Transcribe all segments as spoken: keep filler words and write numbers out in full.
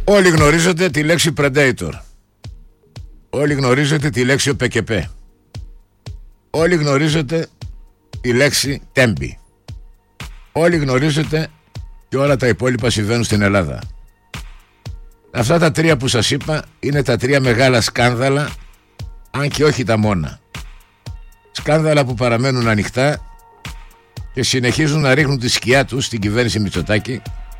Όλοι γνωρίζετε τη λέξη Predator. Όλοι γνωρίζετε τη λέξη ο πι κέι πι. Όλοι γνωρίζετε τη λέξη Τέμπη. Όλοι γνωρίζετε και όλα τα υπόλοιπα συμβαίνουν στην Ελλάδα. Αυτά τα τρία που σας είπα είναι τα τρία μεγάλα σκάνδαλα, αν και όχι τα μόνα. Σκάνδαλα που παραμένουν ανοιχτά και συνεχίζουν να ρίχνουν τη σκιά τους στην κυβέρνηση Μητσοτάκη,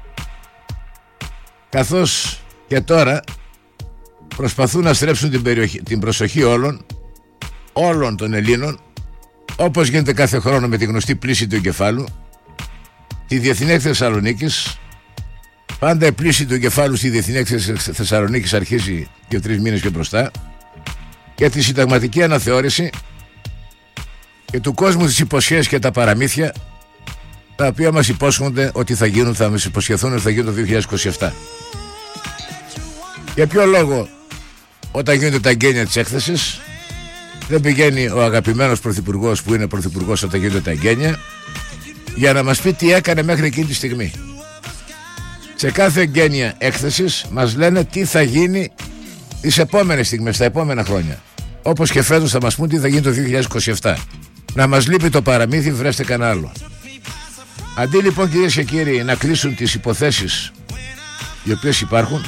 καθώς και τώρα προσπαθούν να στρέψουν την, περιοχή, την προσοχή όλων όλων των Ελλήνων, όπως γίνεται κάθε χρόνο με τη γνωστή πλήση του εγκεφάλου, τη Διεθνή Έκθεση Θεσσαλονίκης. Πάντα η πλήση του εγκεφάλου στη Διεθνή Έκθεση Θεσσαλονίκης αρχίζει και τρεις μήνες και μπροστά, για τη συνταγματική αναθεώρηση και του κόσμου τις υποσχέσεις και τα παραμύθια, τα οποία μας υπόσχονται ότι θα γίνουν, θα μας υποσχεθούν ότι θα γίνουν το δύο χιλιάδες είκοσι επτά. Για ποιο λόγο όταν γίνονται τα εγγένεια της έκθεσης δεν πηγαίνει ο αγαπημένος πρωθυπουργός που είναι πρωθυπουργός όταν γίνονται τα εγγένεια για να μας πει τι έκανε μέχρι εκείνη τη στιγμή? Σε κάθε εγγένεια έκθεσης μας λένε τι θα γίνει τις επόμενες στιγμές, τα επόμενα χρόνια. Όπως και φέτος θα μας πούν τι θα γίνει το δύο χιλιάδες είκοσι επτά. Να μας λείπει το παραμύθι, βρέστε κανένα άλλο. Αντί λοιπόν, κυρίες και κύριοι, να κλείσουν τις υποθέσεις οι οποίες υπάρχουν,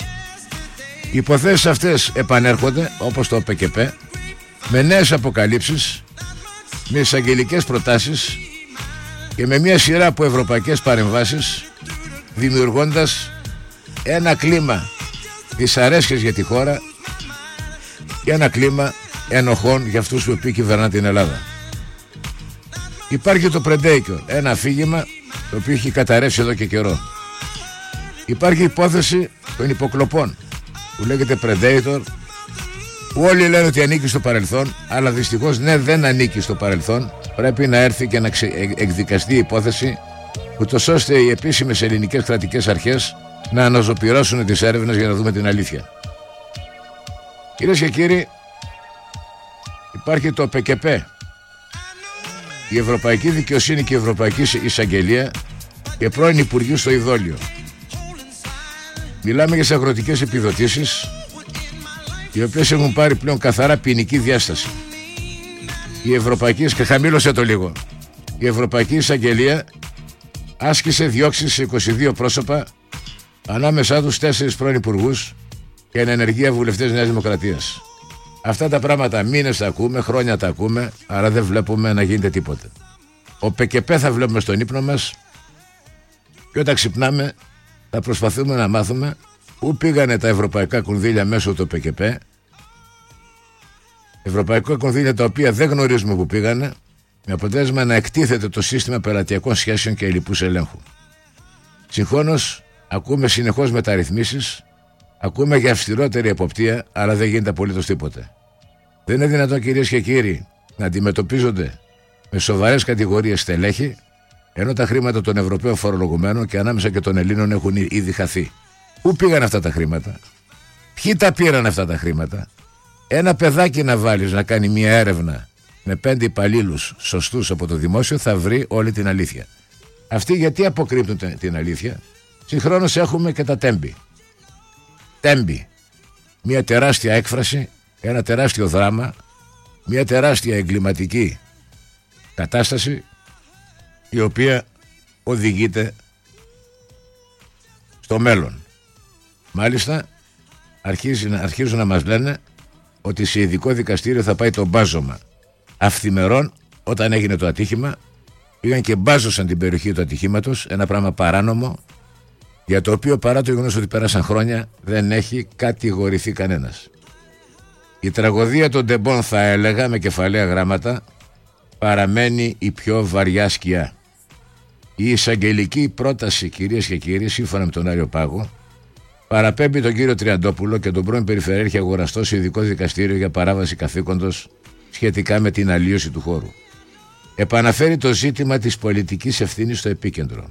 οι υποθέσεις αυτές επανέρχονται, όπως το πι κέι πι, με νέες αποκαλύψεις, με εισαγγελικές προτάσεις και με μια σειρά από ευρωπαϊκές παρεμβάσεις, δημιουργώντας ένα κλίμα δυσαρέσκειας για τη χώρα και ένα κλίμα ενοχών για αυτούς που κυβερνάνε την Ελλάδα. Υπάρχει το Predator, ένα αφήγημα το οποίο έχει καταρρεύσει εδώ και καιρό. Υπάρχει η υπόθεση των υποκλοπών που λέγεται Predator, που όλοι λένε ότι ανήκει στο παρελθόν, αλλά δυστυχώς ναι, δεν ανήκει στο παρελθόν. Πρέπει να έρθει και να ξε... εκδικαστεί η υπόθεση, ούτως ώστε οι επίσημες ελληνικές κρατικές αρχές να αναζωπυρώσουν τις έρευνες για να δούμε την αλήθεια. Κυρίες και κύριοι, υπάρχει το πι κέι πι, η Ευρωπαϊκή Δικαιοσύνη και η Ευρωπαϊκή Εισαγγελία και πρώην Υπουργείου στο Ιδόλιο. Μιλάμε για αγροτικές επιδοτήσεις, οι οποίες έχουν πάρει πλέον καθαρά ποινική διάσταση. Η Ευρωπαϊκή, και χαμήλωσε το λίγο, η Ευρωπαϊκή Εισαγγελία άσκησε διώξεις σε είκοσι δύο πρόσωπα, ανάμεσά τους τέσσερις πρώην υπουργούς και εν ενεργεία βουλευτές Νέας Δημοκρατίας. Αυτά τα πράγματα μήνες τα ακούμε, χρόνια τα ακούμε, αλλά δεν βλέπουμε να γίνεται τίποτε. Ο πι κέι πι θα βλέπουμε στον ύπνο μας και όταν ξυπνάμε θα προσπαθούμε να μάθουμε πού πήγανε τα ευρωπαϊκά κονδύλια μέσω του πι κέι πι. Ευρωπαϊκά κονδύλια τα οποία δεν γνωρίζουμε πού πήγανε, με αποτέλεσμα να εκτίθεται το σύστημα πελατειακών σχέσεων και ελλειπούς ελέγχου. Συγχρόνως ακούμε συνεχώς μεταρρυθμίσεις, ακούμε για αυστηρότερη εποπτεία, αλλά δεν γίνεται απολύτως τίποτε. Δεν είναι δυνατόν, κυρίες και κύριοι, να αντιμετωπίζονται με σοβαρές κατηγορίες στελέχη, ενώ τα χρήματα των Ευρωπαίων φορολογουμένων και ανάμεσα και των Ελλήνων έχουν ήδη χαθεί. Πού πήγαν αυτά τα χρήματα? Ποιοι τα πήραν αυτά τα χρήματα? Ένα παιδάκι να βάλεις να κάνει μια έρευνα με πέντε υπαλλήλους σωστούς από το δημόσιο θα βρει όλη την αλήθεια. Αυτοί γιατί αποκρύπτουν την αλήθεια? Συγχρόνως έχουμε και τα Τέμπη. Τέμπη, μια τεράστια έκφραση, ένα τεράστιο δράμα, μια τεράστια εγκληματική κατάσταση, η οποία οδηγείται στο μέλλον. Μάλιστα αρχίζει, αρχίζουν να μας λένε ότι σε ειδικό δικαστήριο θα πάει το μπάζωμα. Αυθημερών, όταν έγινε το ατύχημα, πήγαν και μπάζωσαν την περιοχή του ατυχήματος, ένα πράγμα παράνομο, για το οποίο παρά το γεγονός ότι πέρασαν χρόνια δεν έχει κατηγορηθεί κανένας. Η τραγωδία των Ντεμπών, θα έλεγα με κεφαλαία γράμματα, παραμένει η πιο βαριά σκιά. Η εισαγγελική πρόταση, κυρίες και κύριοι, σύμφωνα με τον Άριο Πάγο, παραπέμπει τον κύριο Τριαντόπουλο και τον πρώην Περιφερειάρχη Αγοραστό σε ειδικό δικαστήριο για παράβαση καθήκοντος σχετικά με την αλλίωση του χώρου. Επαναφέρει το ζήτημα της πολιτικής ευθύνης στο επίκεντρο.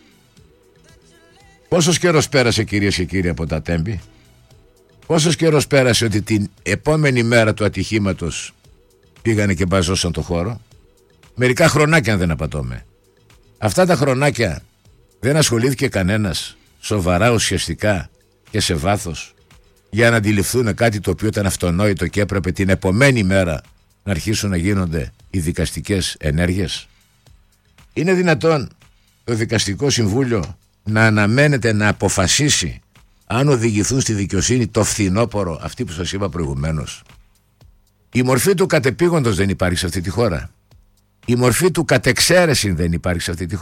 Πόσος καιρός πέρασε, κυρίες και κύριοι, από τα Τέμπη? Πόσος καιρός πέρασε ότι την επόμενη μέρα του ατυχήματος πήγανε και μπαζώσαν το χώρο? Μερικά χρονάκια, αν δεν απατώμε. Αυτά τα χρονάκια δεν ασχολήθηκε κανένας σοβαρά, ουσιαστικά, και σε βάθος για να αντιληφθούν κάτι το οποίο ήταν αυτονόητο και έπρεπε την επομένη μέρα να αρχίσουν να γίνονται οι δικαστικές ενέργειες? Είναι δυνατόν το Δικαστικό Συμβούλιο να αναμένεται να αποφασίσει αν οδηγηθούν στη δικαιοσύνη το φθινόπωρο αυτοί που σας είπα προηγουμένως? Η μορφή του κατεπήγοντος δεν υπάρχει σε αυτή τη χώρα. Η μορφή του κατεξαίρεση δεν υπάρχει σε αυτή τη χώρα.